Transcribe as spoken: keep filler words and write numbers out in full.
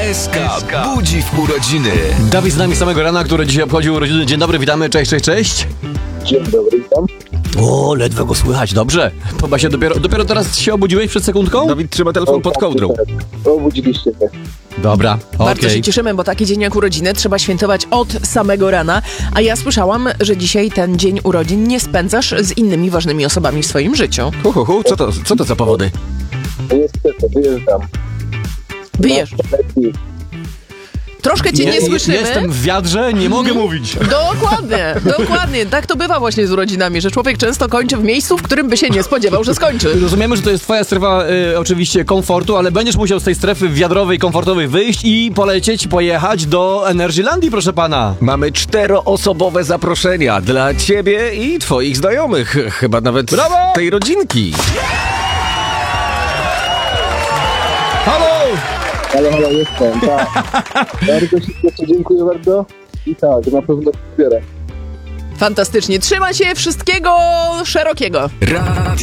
S K budzi w urodziny. Dawid z nami samego rana, który dzisiaj obchodził urodziny. Dzień dobry, witamy, cześć, cześć, cześć. Dzień dobry, witam. O, ledwo go słychać, dobrze. Chyba się dopiero, dopiero teraz się obudziłeś przed sekundką? Dawid trzyma telefon pod kołdrą. Obudziliście się. Dobra, Bardzo okej. się cieszymy, bo taki dzień jak urodziny trzeba świętować od samego rana. A ja słyszałam, że dzisiaj ten dzień urodzin nie spędzasz z innymi ważnymi osobami w swoim życiu. Hu, hu, hu. Co to, co to za powody? Niestety, wyjeżdżam. Wyjesz. Troszkę cię nie, Je- słyszymy. Jestem w wiadrze, nie mogę mówić. Dokładnie, dokładnie. Tak to bywa właśnie z urodzinami, że człowiek często kończy w miejscu, w którym by się nie spodziewał, że skończy. Rozumiemy, że to jest twoja strefa y, oczywiście komfortu, ale będziesz musiał z tej strefy wiadrowej, komfortowej wyjść i polecieć, pojechać do Energylandii, proszę pana. Mamy czteroosobowe zaproszenia dla ciebie i twoich znajomych. Chyba nawet Brawo! tej rodzinki. Halo! Halo, halo, jestem, tak. Bardzo się cieszę, dziękuję bardzo. I tak, na pewno zbierę. Fantastycznie. Trzyma się wszystkiego szerokiego. Radio